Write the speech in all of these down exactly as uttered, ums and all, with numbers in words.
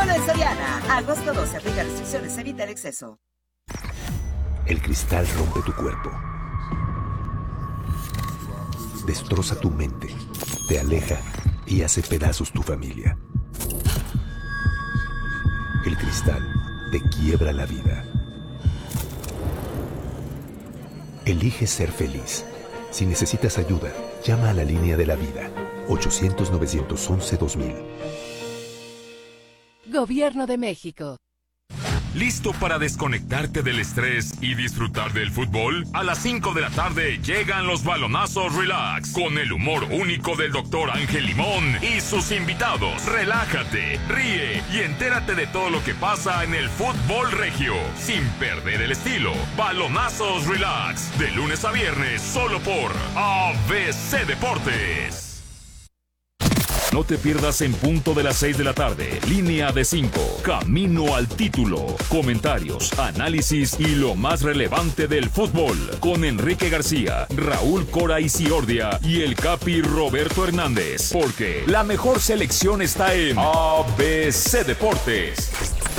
Solo en Soriana. Agosto doce. Aplica restricciones. Evita el exceso. El cristal rompe tu cuerpo. Destroza tu mente. Te aleja y hace pedazos tu familia. El cristal te quiebra la vida. Elige ser feliz. Si necesitas ayuda, llama a la línea de la vida. ochocientos, novecientos once, dos mil. Gobierno de México. ¿Listo para desconectarte del estrés y disfrutar del fútbol? A las cinco de la tarde llegan los balonazos Relax, con el humor único del doctor Ángel Limón y sus invitados. Relájate, ríe y entérate de todo lo que pasa en el fútbol regio, sin perder el estilo. Balonazos Relax, de lunes a viernes, solo por A B C Deportes. No te pierdas en punto de las seis de la tarde. Línea de cinco. Camino al título. Comentarios, análisis y lo más relevante del fútbol. Con Enrique García, Raúl Cora Isiordia y el Capi Roberto Hernández. Porque la mejor selección está en A B C Deportes.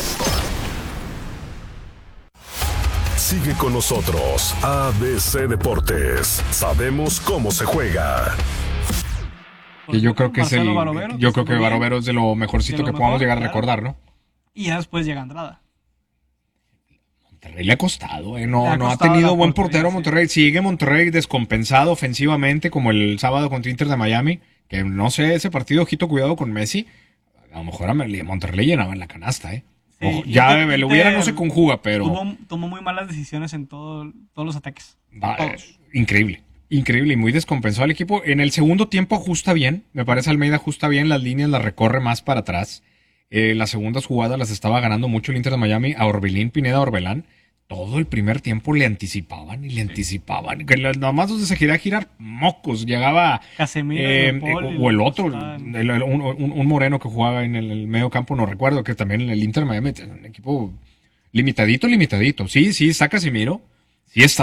Sigue con nosotros. A B C Deportes. Sabemos cómo se juega. Y yo creo que es el, Barovero, yo creo que Barovero es de lo mejorcito de lo que podamos mejor, llegar a claro. recordar, ¿no? Y ya después llega Andrada. Monterrey le ha costado, ¿eh? No, Le ha no ha costado tenido la buen portería, portero sí. Monterrey. Sigue Monterrey descompensado ofensivamente, como el sábado contra Inter de Miami. Que no sé, ese partido, ojito, cuidado con Messi. A lo mejor a Monterrey le llenaban la canasta, ¿eh? Sí, Ojo, y ya Inter- le hubiera no se conjuga, pero... Tomó, tomó muy malas decisiones en todo, todos los ataques. Va, Todos. eh, increíble, increíble y muy descompensado el equipo. En el segundo tiempo ajusta bien, me parece Almeida ajusta bien las líneas, las recorre más para atrás. Eh, las segundas jugadas las estaba ganando mucho el Inter de Miami a Orbelín Pineda Orbelán. Todo el primer tiempo le anticipaban y le anticipaban. Que la- nada más donde se quería girar, mocos. Llegaba Casemiro, eh, De Paul, eh, o el otro, estaban- el- el- un, un- un moreno que jugaba en el, el medio campo, no recuerdo, que también en el Inter de Miami, un equipo limitadito, limitadito. Sí, sí, está Casemiro. Sí está